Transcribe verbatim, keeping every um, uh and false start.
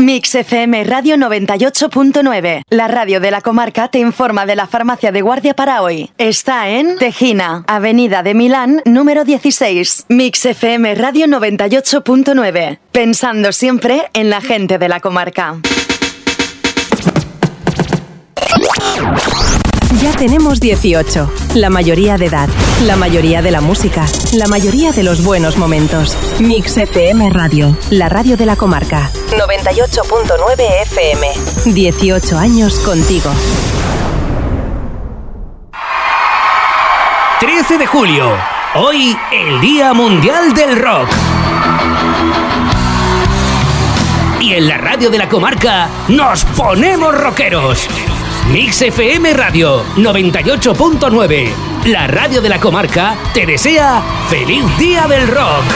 Mix F M Radio noventa y ocho punto nueve. La radio de la comarca te informa de la farmacia de guardia para hoy. Está en Tejina, Avenida de Milán, número dieciséis. Mix F M Radio noventa y ocho punto nueve. Pensando siempre en la gente de la comarca. Ya tenemos dieciocho, la mayoría de edad, la mayoría de la música, la mayoría de los buenos momentos. Mix F M Radio, la radio de la comarca. noventa y ocho punto nueve F M. dieciocho años contigo. trece de julio, hoy el Día Mundial del Rock. Y en la radio de la comarca nos ponemos rockeros. Mix F M Radio noventa y ocho punto nueve, la radio de la comarca, te desea ¡Feliz Día del Rock!